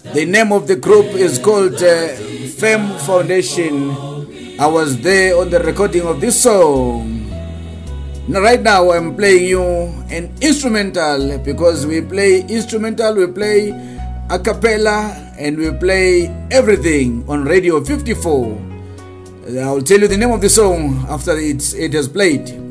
The name of the group is called Fame Foundation. I was there on the recording of this song. Now, right now I'm playing you an instrumental, because we play instrumental, we play a cappella, and we play everything on Radio 54. I'll tell you the name of the song after it has played.